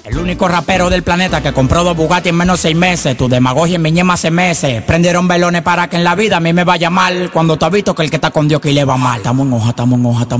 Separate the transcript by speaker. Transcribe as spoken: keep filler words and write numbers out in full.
Speaker 1: El único rapero del planeta que compró dos Bugatti en menos de seis meses. Tu demagogia en mi ñema hace meses. Prendieron velones para que en la vida a mí me vaya mal. Cuando tú has visto que el que está con Dios que le va mal. Estamos en hoja, estamos en hoja, estamos